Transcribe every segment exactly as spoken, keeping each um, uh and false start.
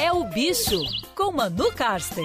É o Bicho, com Manu Karsten.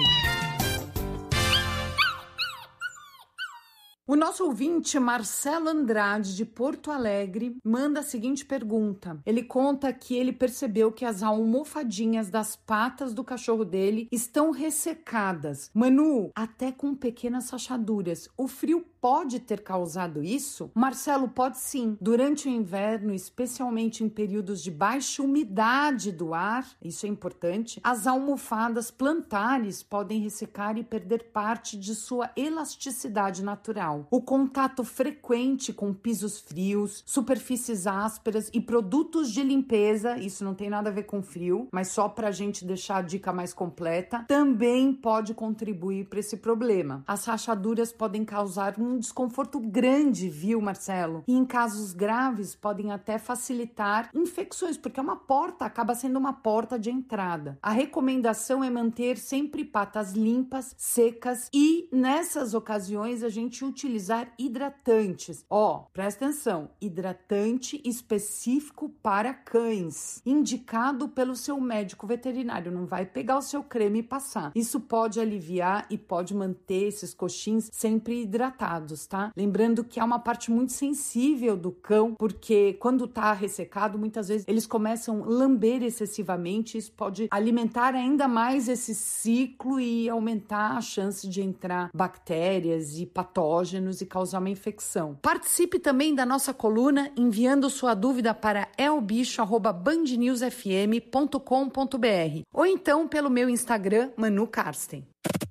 O nosso ouvinte, Marcelo Andrade, de Porto Alegre, manda a seguinte pergunta. Ele conta que ele percebeu que as almofadinhas das patas do cachorro dele estão ressecadas. Manu, até com pequenas rachaduras. O frio pode ter causado isso? Marcelo, pode sim. Durante o inverno, especialmente em períodos de baixa umidade do ar, isso é importante, as almofadas plantares podem ressecar e perder parte de sua elasticidade natural. O contato frequente com pisos frios, superfícies ásperas e produtos de limpeza, isso não tem nada a ver com frio, mas só pra gente deixar a dica mais completa, também pode contribuir para esse problema. As rachaduras podem causar um desconforto grande, viu, Marcelo? E em casos graves podem até facilitar infecções, porque uma porta acaba sendo uma porta de entrada. A recomendação é manter sempre patas limpas, secas e nessas ocasiões a gente utiliza utilizar hidratantes. Ó, presta atenção, hidratante específico para cães, indicado pelo seu médico veterinário. Não vai pegar o seu creme e passar. Isso pode aliviar e pode manter esses coxins sempre hidratados, tá? Lembrando que é uma parte muito sensível do cão, porque quando tá ressecado, muitas vezes eles começam a lamber excessivamente. Isso pode alimentar ainda mais esse ciclo e aumentar a chance de entrar bactérias e patógenos e causar uma infecção. Participe também da nossa coluna enviando sua dúvida para elbicho arroba band news f m ponto com ponto b r ou então pelo meu Instagram, Manu Karsten.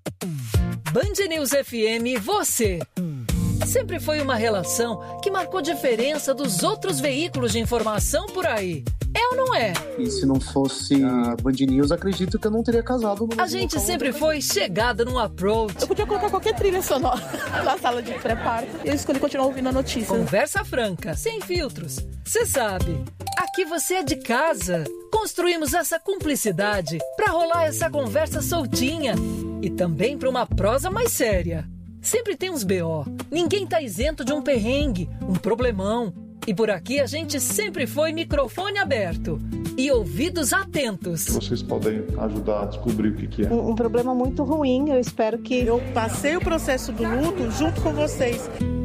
Band News F M, você. Sempre foi uma relação que marcou diferença dos outros veículos de informação por aí. É ou não é? E se não fosse a Band News, acredito que eu não teria casado. A gente sempre foi chegada no approach. Eu podia colocar qualquer trilha sonora na sala de pré-parto e eu escolhi continuar ouvindo a notícia. Conversa franca, sem filtros. Você sabe, aqui você é de casa. Construímos essa cumplicidade pra rolar essa conversa soltinha e também pra uma prosa mais séria. Sempre tem uns B O. Ninguém tá isento de um perrengue, um problemão. E por aqui a gente sempre foi microfone aberto e ouvidos atentos. Vocês podem ajudar a descobrir o que, que é. Um, um problema muito ruim, eu espero que... Eu passei o processo do luto junto com vocês.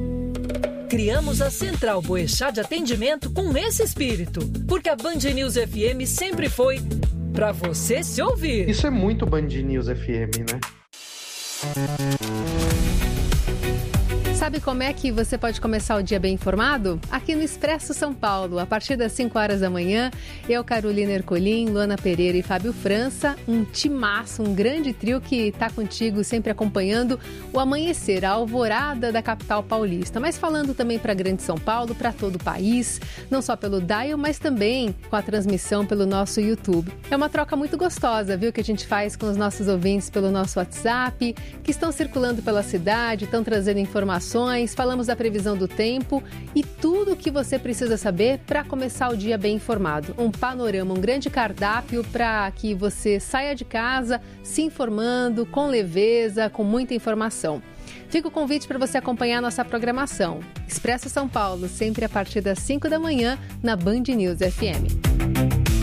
Criamos a Central Boechat de atendimento com esse espírito, porque a Band News F M sempre foi pra você se ouvir. Isso é muito Band News F M, né? Sabe como é que você pode começar o dia bem informado? Aqui no Expresso São Paulo, a partir das cinco horas da manhã, eu, Carolina Ercolim, Luana Pereira e Fábio França, um timaço, um grande trio que está contigo sempre acompanhando o amanhecer, a alvorada da capital paulista, mas falando também para a Grande São Paulo, para todo o país, não só pelo dial, mas também com a transmissão pelo nosso YouTube. É uma troca muito gostosa, viu, que a gente faz com os nossos ouvintes pelo nosso WhatsApp, que estão circulando pela cidade, estão trazendo informações, falamos da previsão do tempo e tudo o que você precisa saber para começar o dia bem informado. Um panorama, um grande cardápio para que você saia de casa se informando com leveza, com muita informação. Fica o convite para você acompanhar a nossa programação. Expresso São Paulo, sempre a partir das cinco da manhã na Band News F M.